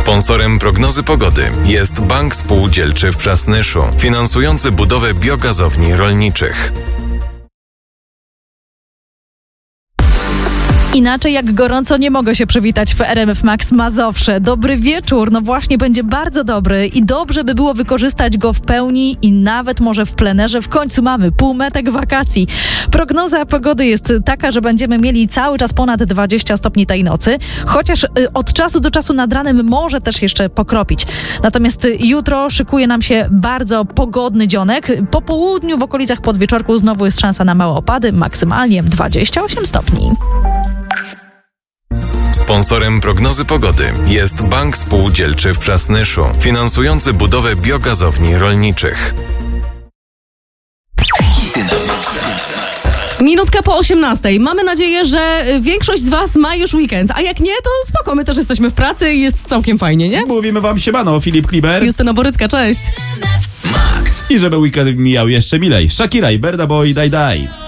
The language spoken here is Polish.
Sponsorem prognozy pogody jest Bank Spółdzielczy w Przasnyszu, finansujący budowę biogazowni rolniczych. Inaczej jak gorąco nie mogę się przywitać w RMF Max Mazowsze. Dobry wieczór, no właśnie będzie bardzo dobry i dobrze by było wykorzystać go w pełni i nawet może w plenerze. W końcu mamy półmetek wakacji. Prognoza pogody jest taka, że będziemy mieli cały czas ponad 20 stopni tej nocy, chociaż od czasu do czasu nad ranem może też jeszcze pokropić. Natomiast jutro szykuje nam się bardzo pogodny dzionek. Po południu w okolicach podwieczorku znowu jest szansa na małe opady, maksymalnie 28 stopni. Sponsorem prognozy pogody jest Bank Spółdzielczy w Przasnyszu, finansujący budowę biogazowni rolniczych. Minutka po 18. Mamy nadzieję, że większość z was ma już weekend, a jak nie, to spoko, my też jesteśmy w pracy i jest całkiem fajnie, nie? Mówimy wam siemano, Filip Kliber. Justyna Borycka, cześć. I żeby weekend mijał jeszcze milej. Shakira i Burna Boy, daj.